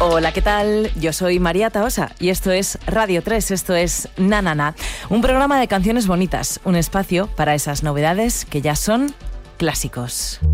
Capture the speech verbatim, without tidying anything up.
Hola, ¿qué tal? Yo soy María Tahosa y esto es Radio tres, esto es Na Na Na, un programa de canciones bonitas, un espacio para esas novedades que ya son clásicos.